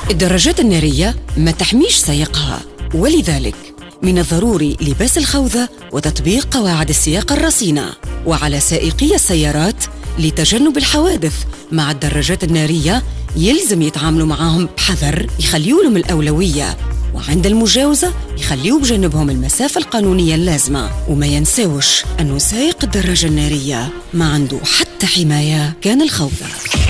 الدراجات النارية ما تحميش سائقها، ولذلك من الضروري لباس الخوذة وتطبيق قواعد السياقة الرصينة. وعلى سائقي السيارات لتجنب الحوادث مع الدراجات النارية يلزم يتعاملوا معهم بحذر، يخليوا لهم الأولوية، وعند المجاوزة يخليوا بجنبهم المسافة القانونية اللازمة. وما ينساوش أنه سائق الدراجة النارية ما عنده حتى حماية كان الخوذة.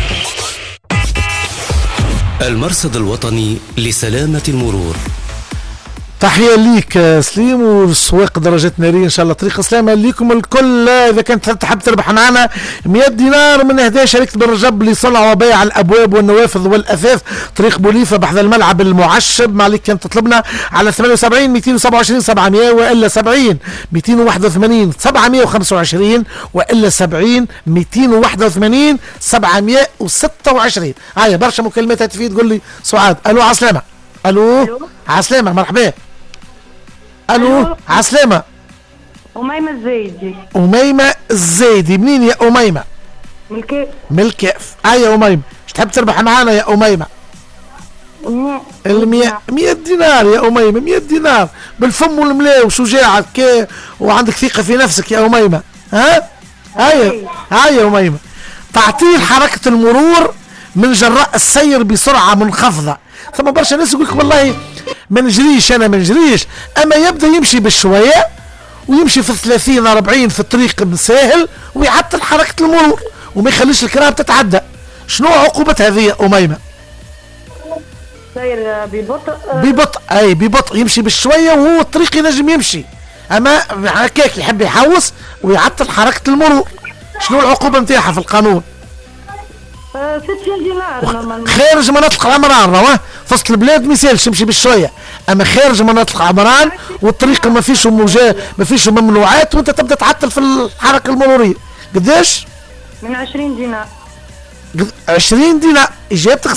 المرصد الوطني لسلامة المرور. تحية ليك سليم والسواق درجات نارية إن شاء الله طريق سلامة ليكم الكل. إذا كنت تحب تربح معنا 100 دينار من هدايا شركة بن رجب لصنع وبيع الأبواب والنوافذ والأثاث طريق بوليفة بحذا الملعب المعشب. ما عليك كان تطلبنا على 78 227 700 وإلا 70 281 725 وإلا 70 281 726. هاي برشا مكالمات هاتفية تقول لي سعاد. ألو عسلامة. ألو عسلامة مرحبا. الو عسلامة. أميمة الزايدي. أميمة الزايدي منين يا أميمة؟ من الكاف. من الكاف. يا أميمة ايش تحب تربح معانا يا أميمة؟ 100 دينار يا أميمة. 100 دينار بالفم والملاء وشجاعة وعندك ثقة في نفسك يا أميمة. ها؟ هاي يا أميمة تعطيل حركة المرور من جراء السير بسرعة منخفضة. ثم برشا ناس يقولك والله ما نجريش انا ما نجريش، اما يبدا يمشي بالشويه ويمشي في 30 40 في الطريق مساهل ويعطل حركه المرور وما يخليش الكراب تتعدى. شنو عقوبه هذه يا اميمه؟ سير ببطء ببطء يمشي بالشويه وهو الطريق ينجم يمشي، اما هكاك يحب يحوس ويعطل حركه المرور. شنو العقوبه نتاعها في القانون؟ 60 دينار خارج مناطق عمران. رواه في وسط البلاد ما يسالش يمشي بالشويه، اما خارج مناطق عمران والطريق ما فيش ممنوعات وانت تبدا تعطل في الحركه المروريه. قداش؟ من 20 دينار. 20 دينار. اجابتك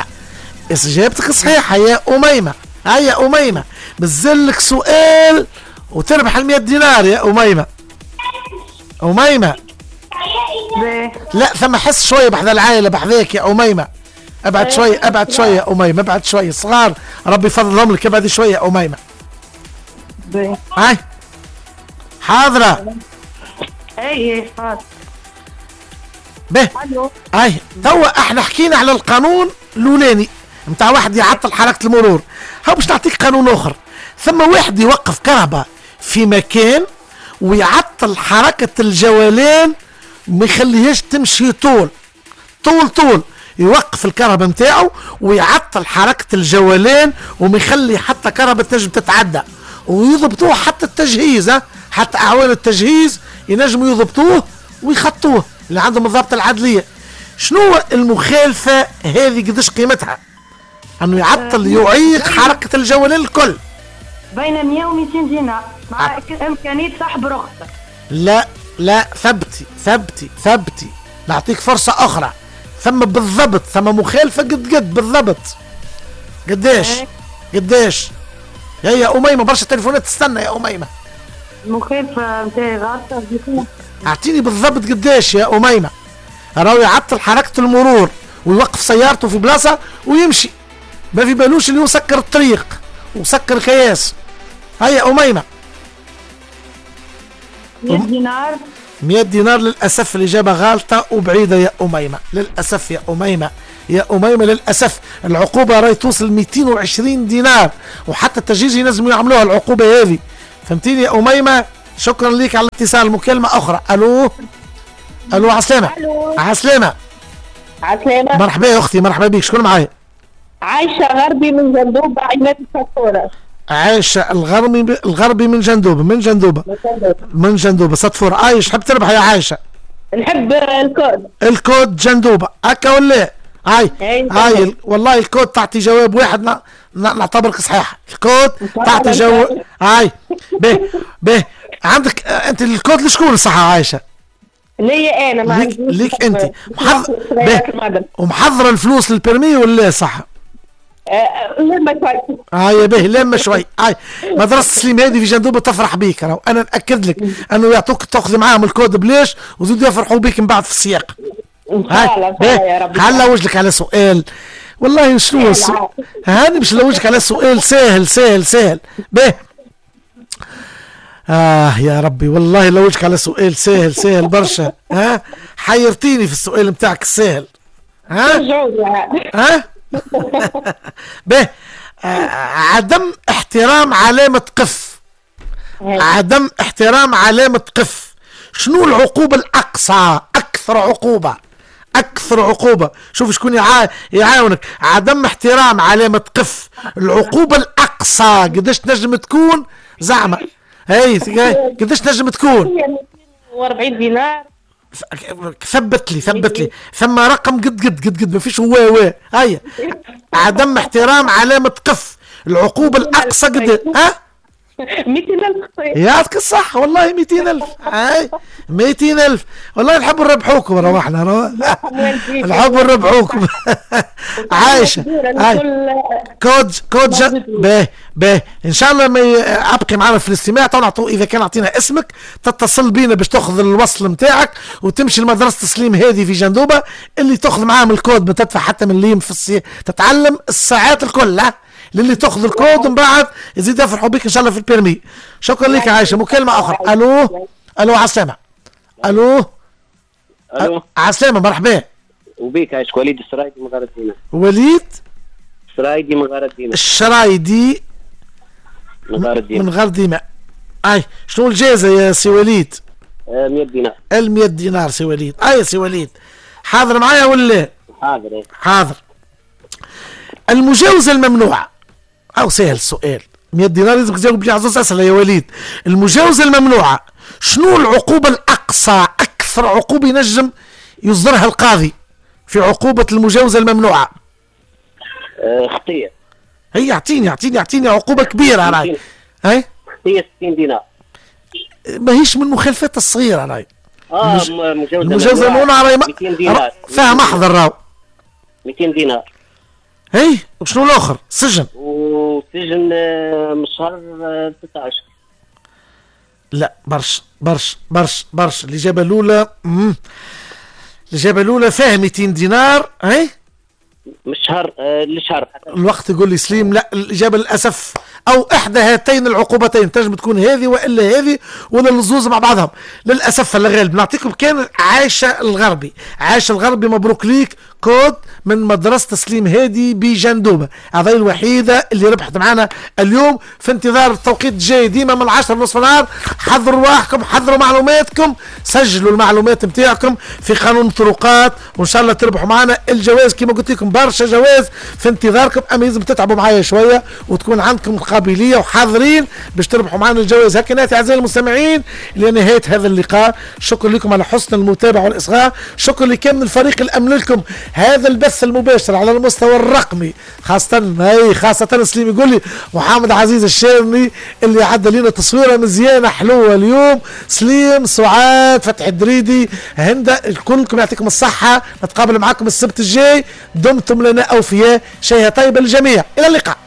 صحيحه يا اميمه. يا اميمه بنزلك سؤال وتربح 100 دينار يا اميمه. لا ثم حس شويه بحذا العائله بحذاك يا اميمه. ابعد شويه يا اميمه. ابعد شويه صغار ربي يفضلهم لك. ابعد شويه يا اميمه. هاي حاضره. اي حاضر. به هاي توا احنا حكينا على القانون الاولاني نتاع واحد يعطل حركه المرور. ها باش نعطيك قانون اخر. ثم واحد يوقف كهرباء في مكان ويعطل حركه الجولان ما يخليهاش تمشي طول. يوقف الكهرباء نتاعو ويعطل حركة الجولان وما يخلي حتى كهرباء تنجم تتعدى، ويضبطوه حتى التجهيز. حتى أعوان التجهيز ينجموا يضبطوه ويخطوه اللي عندهم الضبط العدلية. شنو المخالفة هذه قداش قيمتها؟ أنه يعطل يعيق حركة الجولان الكل. بين 100 و 200 دينار مع إمكانية سحب رخصة. لا ثبتي نعطيك فرصة أخرى. ثم بالضبط ثم مخالفة قد بالضبط. قداش يا أميمة؟ برشا تليفونات تستنى يا أميمة. المخالفة نتاعي غلطة. أعطيني بالضبط قداش يا أميمة. راهو يعطل حركة المرور ويوقف سيارته في بلاصة ويمشي ما في بالوش اللي يسكر الطريق وسكر كياس. هيا أميمة. 100 دينار. 100 دينار للأسف الإجابة غالطة وبعيدة يا أميمة. للأسف يا أميمة للأسف. العقوبة راهي توصل 220 دينار وحتى التجهيز ينزلوا يعملوها العقوبة هذه. فهمتيني يا أميمة؟ شكرا لك على الاتصال. مكالمة أخرى. ألو عسلامة. عسلامة. مرحبا يا أختي. مرحبا بك. شكون معايا؟ عايشة غربي من جندوبة عينات الصفورة. عايشة الغربي من جندوبة صدفورة. عايش حب تربح يا عايشة؟ نحب الكود جندوبة هكا ولا؟ هاي والله الكود تعطي جواب واحد نعتبرك صحيحة. الكود تعطي جواب. هاي به عندك انت الكود لشكون صح عايشة؟ ليا انا ما عنديش. ليك انت ومحضرة الفلوس للبرمي ولا صح؟ لما شوي. يا به لما شوي. مدرسة سليم هذه في جندوبة تفرح بيك. انا نأكد لك انه يعطوك تاخذ معاهم الكود بليش وزيدوا يفرحوا بيك من بعد في السياق. يا رب. هلا وجهك على سؤال والله شنو هاني مش نلوجك على سؤال سهل سهل سهل به. يا ربي والله لوجك على سؤال سهل سهل برشا. حيرتيني في السؤال متاعك السهل. به. عدم احترام علامة قف. عدم احترام علامة قف، شنو العقوبة الأقصى؟ أكثر عقوبة، أكثر عقوبة. شوف شكون يعاونك. عدم احترام علامة قف، العقوبة الأقصى قداش تنجم تكون زعما؟ هاي قداش تنجم تكون؟ 240 دينار. ثبت لي ثم رقم قد ما فيش هو هيا. عدم احترام علامة قف، العقوبة الأقصى قد 200,000. يعطيك الصح والله 200,000. هاي 200,000 والله نحب نربحوكم روحنا نحب نربحوكم. عايشة كود باهي ان شاء الله ما ابقي معنا في الاستماع. طبعا اذا كان اعطينا اسمك تتصل بينا باش تاخذ الوصل نتاعك وتمشي لمدرسة سليم هادي في جندوبة اللي تاخذ معاهم الكود، ما تدفع حتى من ليم في تتعلم الساعات الكل للي تاخذ الكود ومن بعد يزيد يفرحوا بك ان شاء الله في البيرمي. شكرا لك يا عايشه. مكالمه اخرى. الو على السلامه. الو على السلامه. مرحبا وبيك. عايش وليد السرايدي من غار الدينا. وليد السرايدي من غار الدينا. الشرايدي من غار الدينا. شنو الجائزه يا سي وليد؟ 100 دينار. 100 دينار سي وليد. سي وليد حاضر معايا ولا؟ حاضر. المجاوزه الممنوعه او سهل السؤال 100 دينار لازم تجاوب لي على زوج اسئله يا وليد. المجاوزه الممنوعه شنو العقوبه الاقصى؟ اكثر عقوبه ينجم يصدرها القاضي في عقوبه المجاوزه الممنوعه. خطيه. هي اعطيني عقوبه كبيره راي. هي 60 دينار. ما هيش من المخالفات الصغيره راي. المجاوزه الممنوعه راي 200 دينار فيها محضر راو. 200 دينار. وشنو الاخر؟ سجن. وسجن من شهر 16. لا برش. الإجابة الأولى فيها 200 دينار. مش شهر لشهر. الوقت يقول لي سليم لا، الإجابة للأسف أو إحدى هاتين العقوبتين تنجم تكون هذه وإلا هذه ولا الزوز مع بعضهم. للأسف الغالب نعطيكم كان عايشة الغربي. مبروك ليك كود من مدرسة سليم هادي بجندوبة. هذه الوحيدة اللي ربحت معنا اليوم. في انتظار التوقيت الجاي ديما من 10 نصف النهار. حضروا رواحكم، حضروا معلوماتكم، سجلوا المعلومات نتاعكم في قانون الطرقات وإن شاء الله تربحوا معنا الجواز. كما قلت لكم برشا جواز في انتظاركم، أما لازم تتعبوا معايا شوية وتكون عندكم قابلية وحاضرين باش تربحوا معنا الجواز. هكذا أعزائي المستمعين لنهاية هذا اللقاء. شكرا لكم على حسن المتابعة والإصغاء. شكرا لكم من الفريق اللي أمن لكم هذا البث المباشر على المستوى الرقمي، خاصة سليم يقول لي محمد عزيز الشامي اللي عدى لنا تصويره مزيانة حلوة اليوم. سليم، سعاد، فتحي الدريدي، هند، كلكم يعطيكم الصحة. نتقابل معكم السبت الجاي. دمتم لنا أوفياء. شيء طيب للجميع. إلى اللقاء.